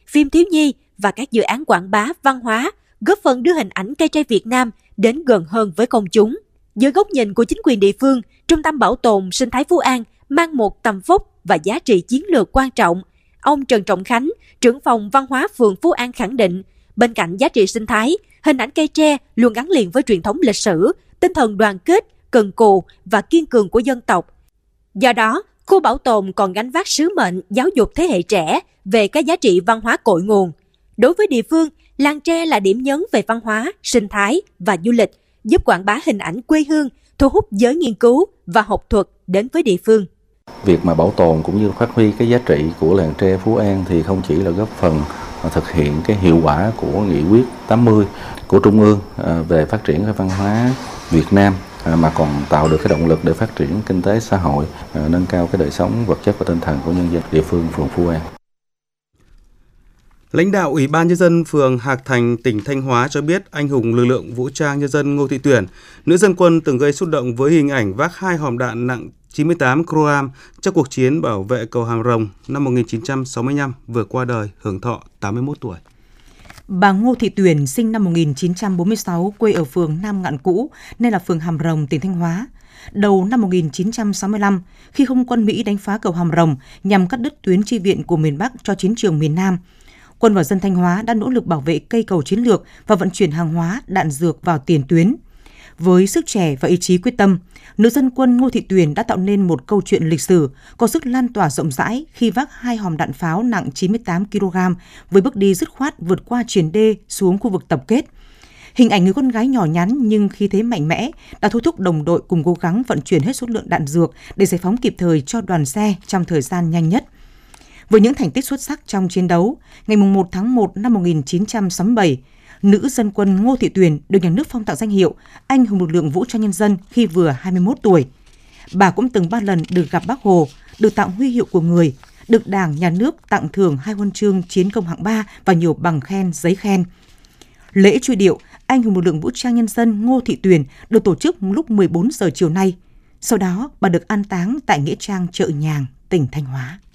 phim thiếu nhi và các dự án quảng bá văn hóa, góp phần đưa hình ảnh cây tre Việt Nam đến gần hơn với công chúng. Dưới góc nhìn của chính quyền địa phương, Trung tâm Bảo tồn Sinh thái Phú An mang một tầm vóc và giá trị chiến lược quan trọng. Ông Trần Trọng Khánh, trưởng phòng văn hóa phường Phú An khẳng định, bên cạnh giá trị sinh thái, hình ảnh cây tre luôn gắn liền với truyền thống lịch sử, tinh thần đoàn kết, cần cù và kiên cường của dân tộc. Do đó, khu bảo tồn còn gánh vác sứ mệnh giáo dục thế hệ trẻ về các giá trị văn hóa cội nguồn. Đối với địa phương, làng tre là điểm nhấn về văn hóa, sinh thái và du lịch, giúp quảng bá hình ảnh quê hương, thu hút giới nghiên cứu và học thuật đến với địa phương. Việc mà bảo tồn cũng như phát huy cái giá trị của làng tre Phú An thì không chỉ là góp phần thực hiện cái hiệu quả của nghị quyết 80 của Trung ương về phát triển cái văn hóa Việt Nam, mà còn tạo được cái động lực để phát triển kinh tế xã hội, nâng cao cái đời sống vật chất và tinh thần của nhân dân địa phương phường Phú An. Lãnh đạo Ủy ban Nhân dân phường Hạc Thành, tỉnh Thanh Hóa cho biết anh hùng lực lượng vũ trang nhân dân Ngô Thị Tuyển, nữ dân quân từng gây xúc động với hình ảnh vác 2 hòm đạn nặng 98 kg trong cuộc chiến bảo vệ cầu Hàm Rồng năm 1965 vừa qua đời, hưởng thọ 81 tuổi. Bà Ngô Thị Tuyển sinh năm 1946, quê ở phường Nam Ngạn Cũ, nay là phường Hàm Rồng, tỉnh Thanh Hóa. Đầu năm 1965, khi không quân Mỹ đánh phá cầu Hàm Rồng nhằm cắt đứt tuyến chi viện của miền Bắc cho chiến trường miền Nam, quân và dân Thanh Hóa đã nỗ lực bảo vệ cây cầu chiến lược và vận chuyển hàng hóa, đạn dược vào tiền tuyến. Với sức trẻ và ý chí quyết tâm, nữ dân quân Ngô Thị Tuyển đã tạo nên một câu chuyện lịch sử có sức lan tỏa rộng rãi khi vác 2 hòm đạn pháo nặng 98 kg với bước đi dứt khoát vượt qua triền đê xuống khu vực tập kết. Hình ảnh người con gái nhỏ nhắn nhưng khí thế mạnh mẽ đã thôi thúc đồng đội cùng cố gắng vận chuyển hết số lượng đạn dược để giải phóng kịp thời cho đoàn xe trong thời gian nhanh nhất. Với những thành tích xuất sắc trong chiến đấu, ngày 1 tháng 1 năm 1967, nữ dân quân Ngô Thị Tuyển được nhà nước phong tặng danh hiệu Anh hùng lực lượng vũ trang nhân dân khi vừa 21 tuổi. Bà cũng từng 3 lần được gặp Bác Hồ, được tặng huy hiệu của người, được Đảng, Nhà nước tặng thưởng 2 huân chương chiến công hạng 3 và nhiều bằng khen, giấy khen. Lễ truy điệu Anh hùng lực lượng vũ trang nhân dân Ngô Thị Tuyển được tổ chức lúc 14 giờ chiều nay. Sau đó, bà được an táng tại nghĩa trang Chợ Nhàng, tỉnh Thanh Hóa.